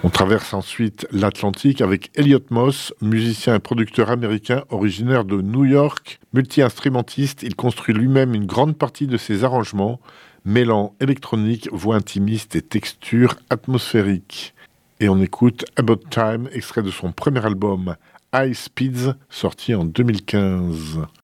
On traverse ensuite l'Atlantique avec Elliot Moss, musicien et producteur américain originaire de New York. Multi-instrumentiste, il construit lui-même une grande partie de ses arrangements, mêlant électronique, voix intimiste et textures atmosphériques. Et on écoute About Time, extrait de son premier album High Speeds, sorti en 2015.